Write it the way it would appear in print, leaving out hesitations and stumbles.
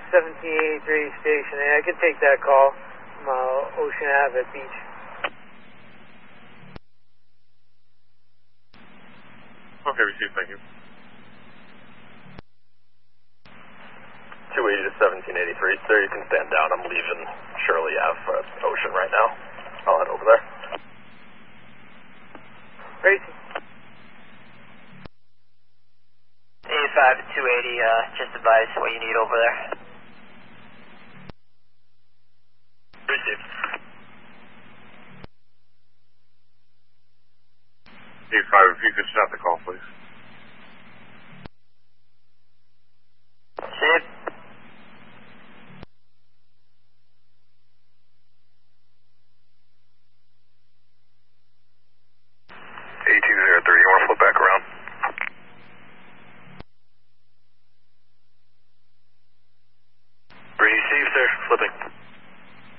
1783 station. I could take that call from Ocean Ave at Beach. Okay, received, thank you. 280 to 1783, sir, you can stand down. I'm leaving Shirley Ave Ocean right now. I'll head over there. Racing. 85 to 280, just advise what you need over there. Received. 85, if you could stop the call, please. Ship. 8203, you want to flip back around? Receive, sir. Flipping.